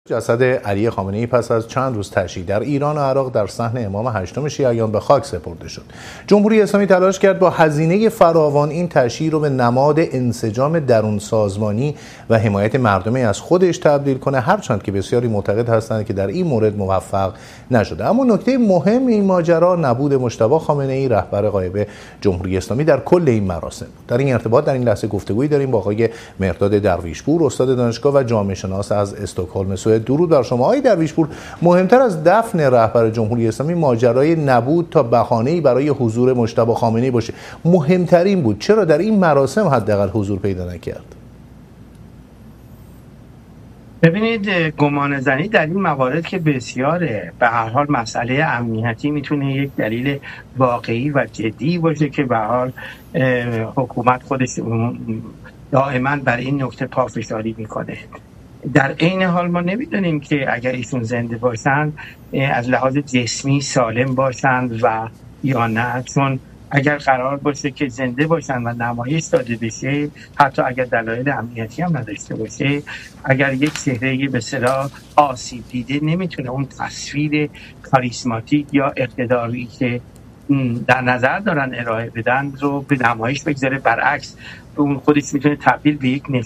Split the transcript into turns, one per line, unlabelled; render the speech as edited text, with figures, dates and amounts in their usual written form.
جسد علی خامنه‌ای پس از چند روز تشییع در ایران و عراق در صحن امام هشتم شیعیان به خاک سپرده شد. جمهوری اسلامی تلاش کرد با هزینه فراوان این تشییع رو به نماد انسجام درون سازمانی و حمایت مردمی از خودش تبدیل کنه، هرچند که بسیاری معتقد هستند که در این مورد موفق نشده. اما نکته مهم این ماجرا نبود مجتبی خامنه‌ای رهبر غایب جمهوری اسلامی در کل این مراسم بود. در این ارتباط در این لحظه گفتگویی داریم با آقای مهرداد درویشپور، استاد دانشگاه و جامعه شناس از استکهلم سوئد. درود بر شما آقای درویشپور. مهمتر از دفن رهبر جمهوری اسلامی ماجرای نبود تا بهانه‌ای برای حضور مجتبی خامنه‌ای باشه، مهمترین بود. چرا در این مراسم حداقل حضور پیدا نکرد؟
ببینید، گمان زنی در این موارد که بسیاره، به هر حال مسئله امنیتی میتونه یک دلیل واقعی و جدی باشه که به هر حال حکومت خودش دائما بر این نکته پافشاری میکنه. در عین حال ما نمیدونیم که اگر ایشون زنده باشند از لحاظ جسمی سالم باشند و یا نه، چون اگر قرار باشه که زنده باشن و نمایش داده بشه، حتی اگر دلایل امنیتی هم نداشته باشه، اگر یک چهره به اصطلاح آسیب دیده نمیتونه اون تصویر کاریسماتیک یا اقتداری که در نظر دارن ارائه بدن رو به نمایش بگذاره. برعکس اون خودش میتونه تبدیل به یک